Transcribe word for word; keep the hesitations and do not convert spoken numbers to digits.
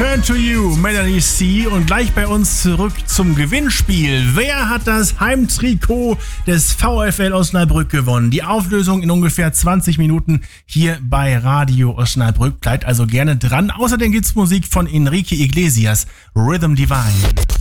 Turn to You, Melanie C. Und gleich bei uns zurück zum Gewinnspiel. Wer hat das Heimtrikot des VfL Osnabrück gewonnen? Die Auflösung in ungefähr zwanzig Minuten hier bei Radio Osnabrück. Bleibt also gerne dran. Außerdem gibt's Musik von Enrique Iglesias, Rhythm Divine.